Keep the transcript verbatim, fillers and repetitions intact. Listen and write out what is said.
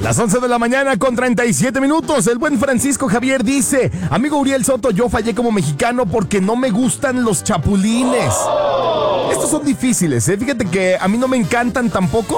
Las once de la mañana con treinta y siete minutos. El buen Francisco Javier dice: amigo Uriel Soto, yo fallé como mexicano porque no me gustan los chapulines. Estos son difíciles, ¿eh? Fíjate que a mí no me encantan tampoco,